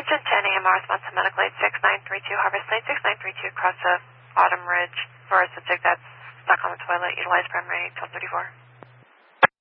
Houston 10 AMR, response to medical aid 6932, Harvest Lane 6932, across the Autumn Ridge for a subject that's stuck on the toilet, utilize primary 1234.